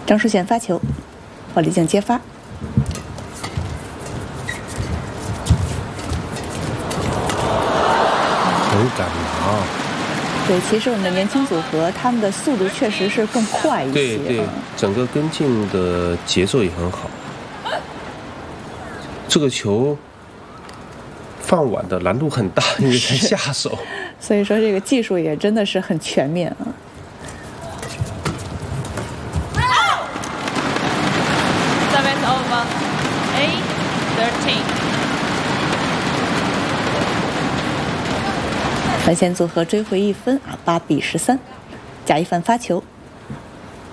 张淑贤发球，王丽静接发。 很敢拿。 对，其实我们的年轻组合，他们的速度确实是更快一些。 对对，整个跟进的节奏也很好。这个球放晚的难度很大，因为才下手。 所以说，这个技术也真的是很全面啊。 Service over. 8-13. 范贤组合追回1分啊，8比13。贾一凡发球。